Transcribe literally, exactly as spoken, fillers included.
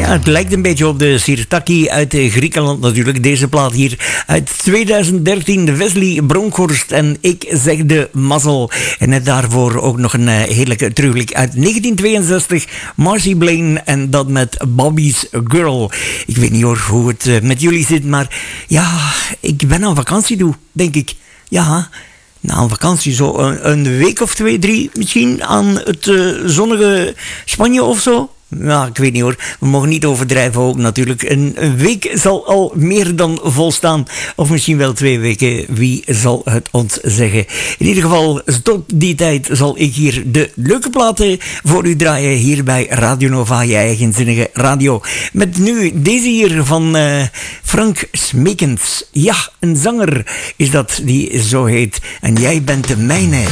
Ja, het lijkt een beetje op de Sirtaki uit Griekenland natuurlijk. Deze plaat hier uit tweeduizend dertien. Wesley Bronkhorst en Ik zeg de mazzel. En net daarvoor ook nog een heerlijke terugblik uit negentien tweeënzestig. Marcy Blaine en dat met Bobby's Girl. Ik weet niet hoor hoe het met jullie zit, maar ja, ik ben aan vakantie toe, denk ik. Ja, na een vakantie zo een, een week of twee, drie misschien aan het uh, zonnige Spanje of zo. Nou, ik weet niet hoor. We mogen niet overdrijven ook natuurlijk. Een, een week zal al meer dan volstaan. Of misschien wel twee weken. Wie zal het ons zeggen? In ieder geval, tot die tijd zal ik hier de leuke platen voor u draaien. Hier bij Radio Nova, je eigenzinnige radio. Met nu deze hier van uh, Frank Smekens. Ja, een zanger is dat die zo heet. En jij bent de mijne.